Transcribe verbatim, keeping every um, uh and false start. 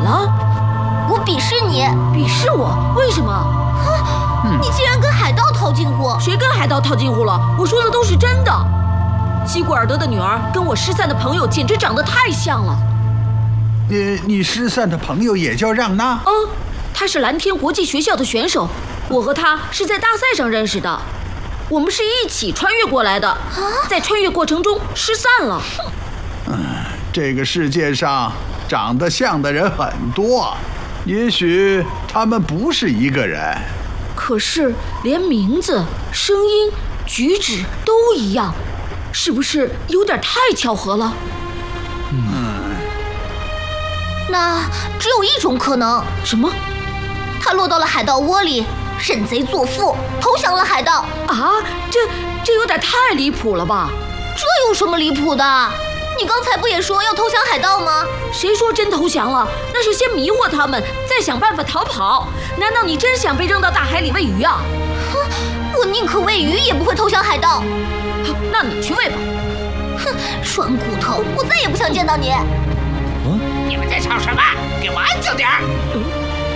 了？ 我鄙视你！ 鄙视我？为什么？ 哼！你竟然跟海盗套近乎！ 谁跟海盗套近乎了？我说的都是真的。西古尔德的女儿跟我失散的朋友简直长得太像了。 你你失散的朋友也叫让娜？ 嗯，她是蓝天国际学校的选手，我和她是在大赛上认识的。我们是一起穿越过来的，在穿越过程中失散了。 嗯，这个世界上长得像的人很多，也许他们不是一个人。 可是连名字、声音、举止都一样，是不是有点太巧合了？ 嗯， 那只有一种可能。 什么？ 他落到了海盗窝里，认贼作父，投降了海盗。 啊，这这有点太离谱了吧？ 这有什么离谱的？你刚才不也说要投降海盗吗？ 谁说真投降了？那是先迷惑他们，再想办法逃跑。难道你真想被扔到大海里喂鱼啊？ 哼，我宁可喂鱼，也不会投降海盗。 好，那你去喂吧。 哼，软骨头，我再也不想见到你。 嗯，你们在吵什么？给我安静点儿！ 嗯